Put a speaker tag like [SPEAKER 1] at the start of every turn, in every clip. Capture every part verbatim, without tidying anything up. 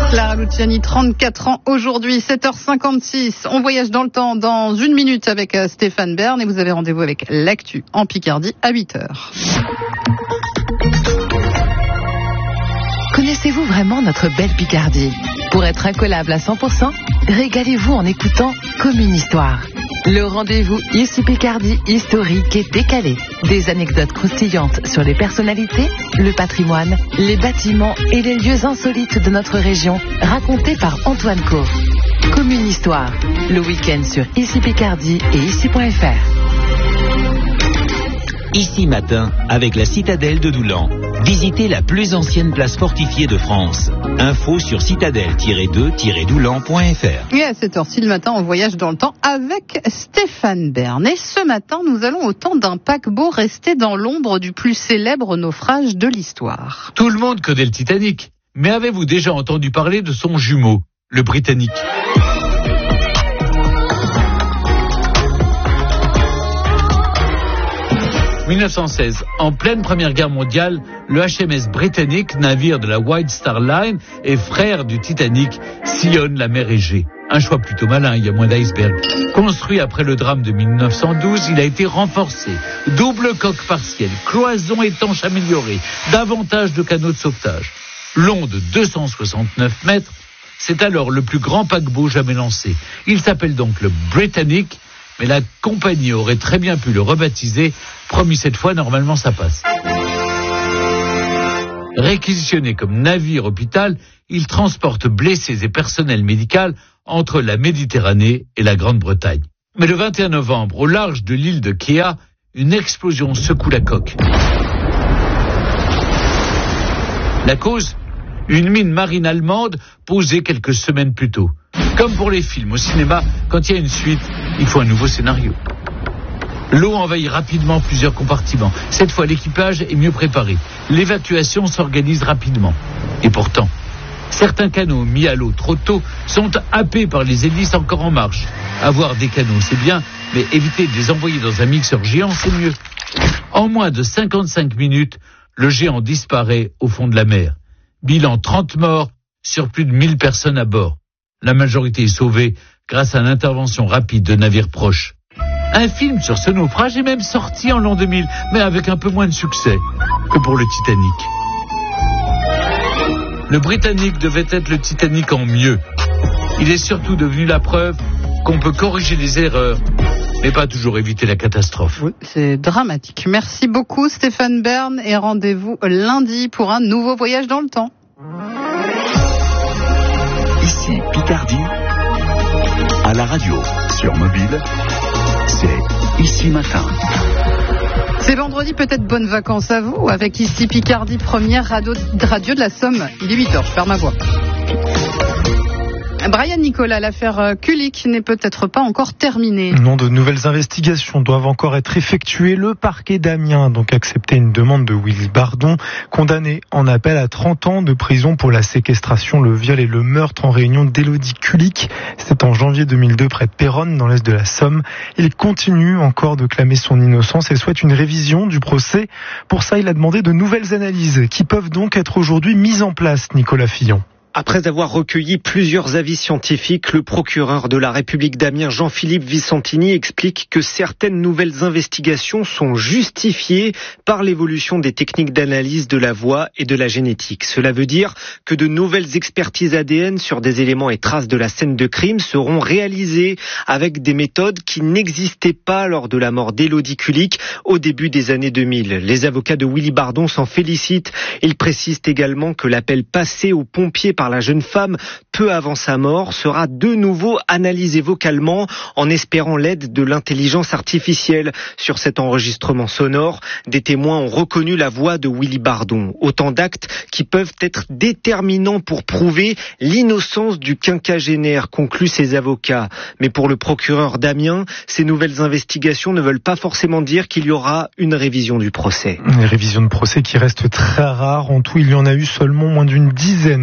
[SPEAKER 1] Clara Luciani, trente-quatre ans aujourd'hui, sept heures cinquante-six. On voyage dans le temps dans une minute avec Stéphane Bern et vous avez rendez-vous avec l'actu en Picardie à huit heures.
[SPEAKER 2] Connaissez-vous vraiment notre belle Picardie ? Pour être incollable à cent pour cent, régalez-vous en écoutant Comme une histoire. Le rendez-vous Ici Picardie historique et décalé. Des anecdotes croustillantes sur les personnalités, le patrimoine, les bâtiments et les lieux insolites de notre région, racontés par Antoine Co. Comme une histoire, le week-end sur Ici Picardie et ici point f r.
[SPEAKER 3] Ici matin, avec la citadelle de Doulan. Visitez la plus ancienne place fortifiée de France. Info sur citadelle tiret deux tiret doulan point f r.
[SPEAKER 1] Et à cette heure-ci le matin, on voyage dans le temps avec Stéphane Bern. Et ce matin, nous allons au temps d'un paquebot resté dans l'ombre du plus célèbre naufrage de l'histoire.
[SPEAKER 4] Tout le monde connaît le Titanic. Mais avez-vous déjà entendu parler de son jumeau, le Britannique ? dix-neuf cent seize, en pleine Première Guerre mondiale, le H M S Britannic, navire de la White Star Line et frère du Titanic, sillonne la mer Égée. Un choix plutôt malin, il y a moins d'icebergs. Construit après le drame de mille neuf cent douze, il a été renforcé. Double coque partielle, cloison étanche améliorée, davantage de canaux de sauvetage. Long de deux cent soixante-neuf mètres, c'est alors le plus grand paquebot jamais lancé. Il s'appelle donc le Britannic, mais la compagnie aurait très bien pu le rebaptiser. Promis cette fois, normalement ça passe. Réquisitionné comme navire hôpital, il transporte blessés et personnel médical entre la Méditerranée et la Grande-Bretagne. Mais le vingt et un novembre, au large de l'île de Kea, une explosion secoue la coque. La cause ? Une mine marine allemande posée quelques semaines plus tôt. Comme pour les films au cinéma, quand il y a une suite, il faut un nouveau scénario. L'eau envahit rapidement plusieurs compartiments. Cette fois, l'équipage est mieux préparé. L'évacuation s'organise rapidement. Et pourtant, certains canaux mis à l'eau trop tôt sont happés par les hélices encore en marche. Avoir des canaux, c'est bien, mais éviter de les envoyer dans un mixeur géant, c'est mieux. En moins de cinquante-cinq minutes, le géant disparaît au fond de la mer. Bilan trente morts sur plus de mille personnes à bord. La majorité est sauvée grâce à l'intervention rapide de navires proches. Un film sur ce naufrage est même sorti en l'an deux mille, mais avec un peu moins de succès que pour le Titanic. Le Britannic devait être le Titanic en mieux. Il est surtout devenu la preuve qu'on peut corriger les erreurs, mais pas toujours éviter la catastrophe.
[SPEAKER 1] Oui, c'est dramatique. Merci beaucoup Stéphane Bern et rendez-vous lundi pour un nouveau voyage dans le temps.
[SPEAKER 5] Ici Picardie, à la radio, sur mobile, c'est Ici Matin.
[SPEAKER 1] C'est vendredi, peut-être bonnes vacances à vous avec Ici Picardie, première radio, radio de la Somme. Il est huit heures, je perds ma voix. Brian Nicolas, l'affaire Kulik n'est peut-être pas encore terminée.
[SPEAKER 6] Non, de nouvelles investigations doivent encore être effectuées. Le parquet d'Amiens a donc accepté une demande de Willy Bardon, condamné en appel à trente ans de prison pour la séquestration, le viol et le meurtre en réunion d'Élodie Kulik. C'était en janvier deux mille deux près de Péronne, dans l'est de la Somme. Il continue encore de clamer son innocence et souhaite une révision du procès. Pour ça, il a demandé de nouvelles analyses qui peuvent donc être aujourd'hui mises en place, Nicolas Fillon.
[SPEAKER 7] Après avoir recueilli plusieurs avis scientifiques, le procureur de la République d'Amiens, Jean-Philippe Vicentini, explique que certaines nouvelles investigations sont justifiées par l'évolution des techniques d'analyse de la voix et de la génétique. Cela veut dire que de nouvelles expertises A D N sur des éléments et traces de la scène de crime seront réalisées avec des méthodes qui n'existaient pas lors de la mort d'Élodie Kulik au début des années deux mille. Les avocats de Willy Bardon s'en félicitent. Ils précisent également que l'appel passé aux pompiers par la jeune femme peu avant sa mort sera de nouveau analysé vocalement en espérant l'aide de l'intelligence artificielle. Sur cet enregistrement sonore, des témoins ont reconnu la voix de Willy Bardon. Autant d'actes qui peuvent être déterminants pour prouver l'innocence du quinquagénaire, concluent ses avocats. Mais pour le procureur d'Amiens, ces nouvelles investigations ne veulent pas forcément dire qu'il y aura une révision du procès.
[SPEAKER 6] Une révision de procès qui reste très rare. En tout, il y en a eu seulement moins d'une dizaine en France.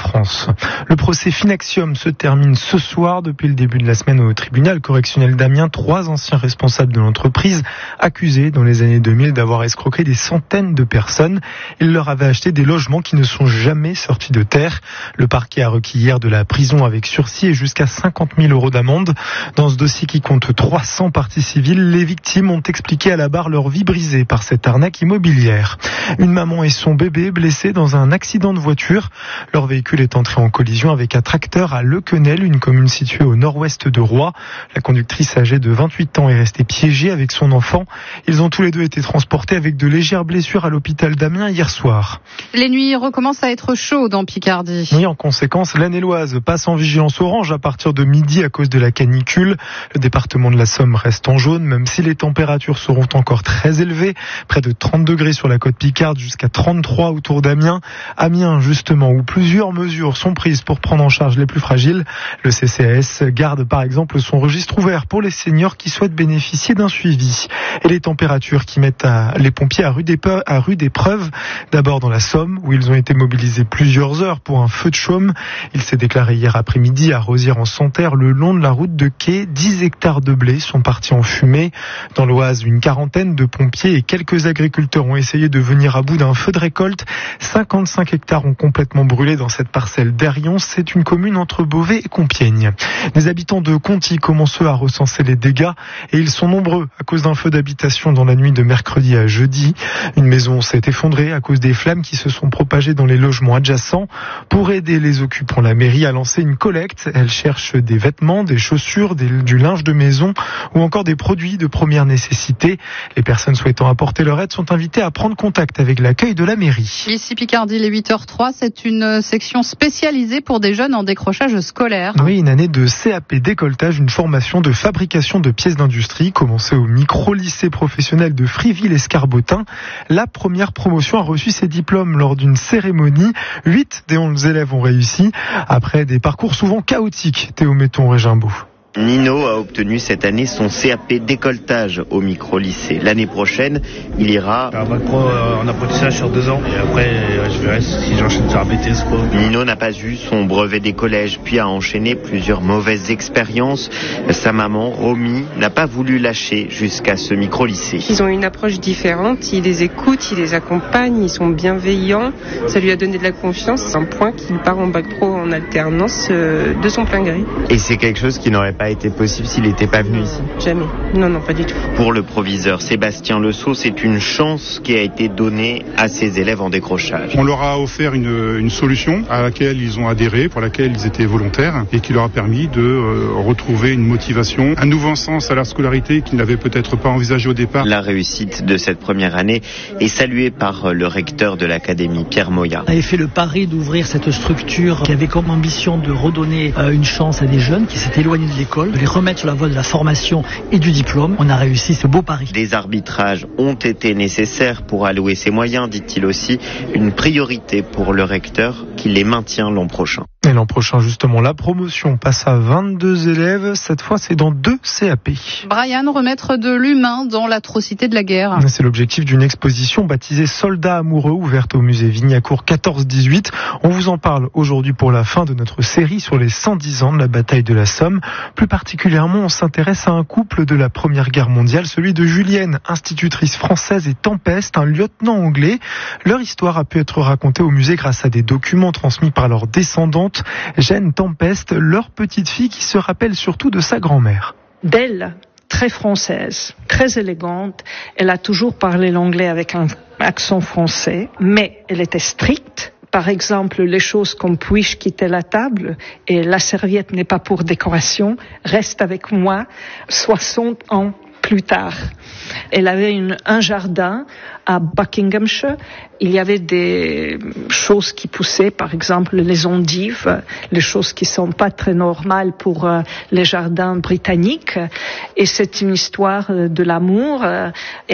[SPEAKER 6] France. Le procès Finaxium se termine ce soir. Depuis le début de la semaine au tribunal correctionnel d'Amiens, trois anciens responsables de l'entreprise accusés dans les années deux mille d'avoir escroqué des centaines de personnes. Ils leur avaient acheté des logements qui ne sont jamais sortis de terre. Le parquet a requis hier de la prison avec sursis et jusqu'à cinquante mille euros d'amende. Dans ce dossier qui compte trois cents parties civiles, les victimes ont expliqué à la barre leur vie brisée par cette arnaque immobilière. Une maman et son bébé blessés dans un accident de voiture. Leur véhicule est entré en collision avec un tracteur à Lequenel, une commune située au nord-ouest de Roye. La conductrice âgée de vingt-huit ans est restée piégée avec son enfant. Ils ont tous les deux été transportés avec de légères blessures à l'hôpital d'Amiens hier soir.
[SPEAKER 1] Les nuits recommencent à être chaudes en Picardie.
[SPEAKER 6] Oui, en conséquence, l'Aisne-et-Loise passe en vigilance orange à partir de midi à cause de la canicule. Le département de la Somme reste en jaune, même si les températures seront encore très élevées. Près de trente degrés sur la côte picarde, jusqu'à trente-trois autour d'Amiens. Amiens, justement, où plusieurs mesures sont prises pour prendre en charge les plus fragiles. Le C C A S garde par exemple son registre ouvert pour les seniors qui souhaitent bénéficier d'un suivi. Et les températures qui mettent à, les pompiers à rude épreuve, à rude épreuve. D'abord dans la Somme, où ils ont été mobilisés plusieurs heures pour un feu de chaume. Il s'est déclaré hier après-midi à Rosières-en-Santerre, le long de la route de quai. dix hectares de blé sont partis en fumée. Dans l'Oise, une quarantaine de pompiers et quelques agriculteurs ont essayé de venir à bout d'un feu de récolte. cinquante-cinq hectares ont complètement brûlé dans cette parcelle d'Erion. C'est une commune entre Beauvais et Compiègne. Les habitants de Conty commencent à recenser les dégâts et ils sont nombreux à cause d'un feu d'habitation dans la nuit de mercredi à jeudi. Une maison s'est effondrée à cause des flammes qui se sont propagées dans les logements adjacents. Pour aider les occupants, la mairie a lancé une collecte. Elle cherche des vêtements, des chaussures, des, du linge de maison ou encore des produits de première nécessité. Les personnes souhaitant apporter leur aide sont invitées à prendre contact avec l'accueil de la mairie.
[SPEAKER 1] Ici Picardie, les huit heures zéro trois, c'est une section spécialisée pour des jeunes en décrochage scolaire.
[SPEAKER 6] Oui, une année de C A P décolletage, une formation de fabrication de pièces d'industrie commencée au micro-lycée professionnel de Friville-Escarbotin. La première promotion a reçu ses diplômes lors d'une cérémonie. Huit des onze élèves ont réussi après des parcours souvent chaotiques. Théo Metton-Régimbaud.
[SPEAKER 8] Nino a obtenu cette année son C A P décolletage au micro-lycée. L'année prochaine, il ira
[SPEAKER 9] un bac pro en apprentissage sur deux ans et après je verrai si j'enchaîne sur un B T S quoi.
[SPEAKER 8] Nino n'a pas eu son brevet des collèges puis a enchaîné plusieurs mauvaises expériences. Sa maman, Romy, n'a pas voulu lâcher jusqu'à ce micro-lycée.
[SPEAKER 10] Ils ont une approche différente, ils les écoutent, ils les accompagnent, ils sont bienveillants. Ça lui a donné de la confiance. C'est un point qu'il part en bac pro en alternance de son plein gré.
[SPEAKER 8] Et c'est quelque chose qui n'aurait pas été possible s'il n'était pas venu ici?
[SPEAKER 10] Jamais. Non, non, pas du tout.
[SPEAKER 8] Pour le proviseur Sébastien Lesseau, c'est une chance qui a été donnée à ses élèves en décrochage.
[SPEAKER 11] On leur a offert une, une solution à laquelle ils ont adhéré, pour laquelle ils étaient volontaires et qui leur a permis de euh, retrouver une motivation, un nouveau sens à la scolarité qu'ils n'avaient peut-être pas envisagé au départ.
[SPEAKER 8] La réussite de cette première année est saluée par le recteur de l'académie, Pierre Moya.
[SPEAKER 12] On avait fait le pari d'ouvrir cette structure qui avait comme ambition de redonner euh, une chance à des jeunes qui s'étaient éloignés de l'école, de les remettre sur la voie de la formation et du diplôme. On a réussi ce beau pari.
[SPEAKER 8] Des arbitrages ont été nécessaires pour allouer ces moyens, dit-il aussi, une priorité pour le recteur qui les maintient l'an prochain.
[SPEAKER 6] Et l'an prochain, justement, la promotion passe à vingt-deux élèves. Cette fois, c'est dans deux C A P.
[SPEAKER 1] Brian, remettre de l'humain dans l'atrocité de la guerre.
[SPEAKER 6] C'est l'objectif d'une exposition baptisée Soldats amoureux, ouverte au musée Vignacourt quatorze dix-huit. On vous en parle aujourd'hui pour la fin de notre série sur les cent dix ans de la bataille de la Somme. Plus particulièrement, on s'intéresse à un couple de la Première Guerre mondiale, celui de Julienne, institutrice française, et Tempeste, un lieutenant anglais. Leur histoire a pu être racontée au musée grâce à des documents transmis par leurs descendantes. Jeanne Tempeste, leur petite fille qui se rappelle surtout de sa grand-mère.
[SPEAKER 13] Belle, très française, très élégante. Elle a toujours parlé l'anglais avec un accent français, mais elle était stricte. Par exemple, les choses comme puis-je quitter la table et la serviette n'est pas pour décoration, reste avec moi soixante ans plus tard. Elle avait une, un jardin à Buckinghamshire. Il y avait des choses qui poussaient, par exemple les endives, les choses qui sont pas très normales pour euh, les jardins britanniques. Et c'est une histoire de l'amour euh,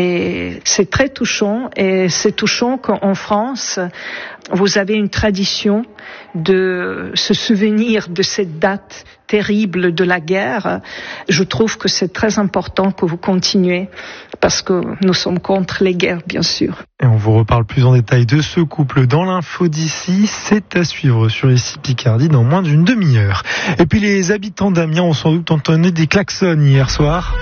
[SPEAKER 13] et c'est très touchant. Et c'est touchant qu'en France, vous avez une tradition de se souvenir de cette date terrible de la guerre, je trouve que c'est très important que vous continuez parce que nous sommes contre les guerres, bien sûr.
[SPEAKER 6] Et on vous reparle plus en détail de ce couple dans l'info d'ici. C'est à suivre sur Ici Picardie dans moins d'une demi-heure. Et puis les habitants d'Amiens ont sans doute entendu des klaxons hier soir.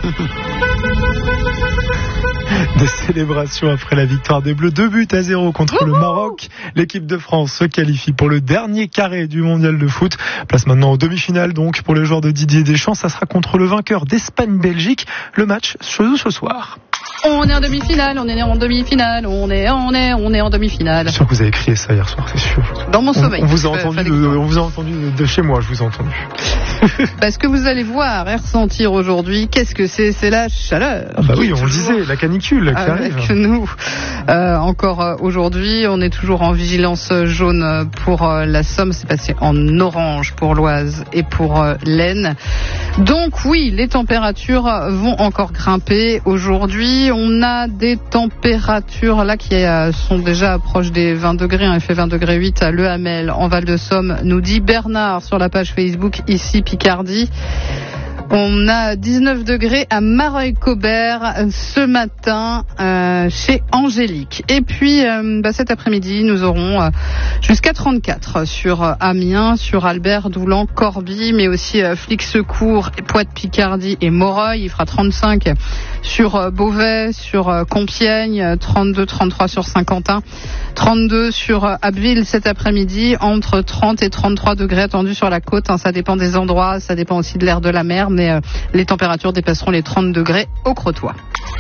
[SPEAKER 6] Des célébrations après la victoire des Bleus, deux buts à zéro contre le Maroc. L'équipe de France se qualifie pour le dernier carré du mondial de foot. Place maintenant aux demi-finales donc pour les joueurs de Didier Deschamps. Ça sera contre le vainqueur d'Espagne-Belgique. Le match se joue ce soir.
[SPEAKER 1] On est en demi-finale, on est en demi-finale, on est, on est, on est en demi-finale.
[SPEAKER 6] Je suis sûr que vous avez crié ça hier soir, c'est sûr.
[SPEAKER 1] Dans mon sommeil.
[SPEAKER 6] On, on vous a entendu, de, on vous a entendu de chez moi, je vous ai entendu.
[SPEAKER 1] Parce que vous allez voir et ressentir aujourd'hui, qu'est-ce que c'est? C'est la chaleur.
[SPEAKER 6] Ah bah oui, on le disait, la canicule qui
[SPEAKER 1] avec
[SPEAKER 6] arrive.
[SPEAKER 1] nous. Euh, encore euh, aujourd'hui, on est toujours en vigilance jaune pour euh, la Somme. C'est passé en orange pour l'Oise et pour euh, l'Aisne. Donc oui, les températures vont encore grimper aujourd'hui. On a des températures là qui euh, sont déjà proches des vingt degrés. Hein, il fait vingt degrés huit à Le Hamel, en Val-de-Somme, nous dit Bernard sur la page Facebook Ici Picardie. On a dix-neuf degrés à Mareuil-Cobert ce matin euh, chez Angélique. Et puis euh, bah, cet après-midi, nous aurons euh, jusqu'à trente-quatre sur euh, Amiens, sur Albert, Doulan, Corbie, mais aussi euh, Flix-Secours, Poix-de-Picardie et Moreuil. Il fera trente-cinq sur euh, Beauvais, sur euh, Compiègne, trente-deux, trente-trois sur Saint-Quentin, trente-deux sur euh, Abbeville cet après-midi, entre trente et trente-trois degrés attendus sur la côte. Hein, ça dépend des endroits, ça dépend aussi de l'air de la mer. Mais euh, les températures dépasseront les trente degrés au Crotoy.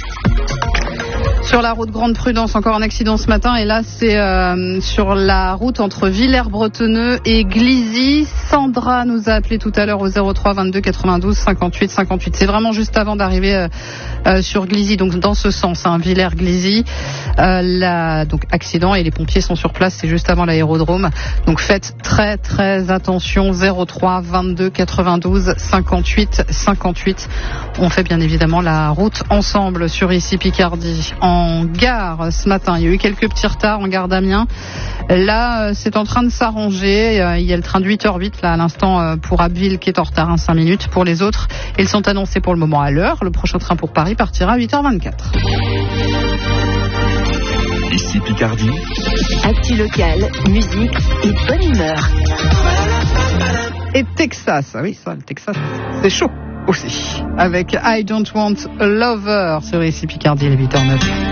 [SPEAKER 1] Sur la route Grande Prudence, encore un accident ce matin, et là c'est euh, sur la route entre Villers-Bretonneux et Glizy. Sandra nous a appelé tout à l'heure au zéro trois vingt-deux quatre-vingt-douze cinquante-huit cinquante-huit. C'est vraiment juste avant d'arriver euh, euh, sur Glizy, donc dans ce sens, hein, Villers-Glizy. Euh, la, donc accident et les pompiers sont sur place, c'est juste avant l'aérodrome. Donc faites très très attention, zéro trois vingt-deux quatre-vingt-douze cinquante-huit cinquante-huit. On fait bien évidemment la route ensemble sur Ici Picardie. En gare ce matin, il y a eu quelques petits retards en gare d'Amiens. Là, c'est en train de s'arranger. Il y a le train de huit heures huit là à l'instant pour Abbeville qui est en retard, hein, cinq minutes. Pour les autres, ils sont annoncés pour le moment à l'heure. Le prochain train pour Paris partira à huit heures vingt-quatre.
[SPEAKER 5] Ici Picardie.
[SPEAKER 2] Actu local, musique et bonne humeur.
[SPEAKER 1] Et Texas, ah oui, ça, le Texas, c'est chaud aussi. Avec I Don't Want a Lover sur Ici Picardie, les huit heures neuf.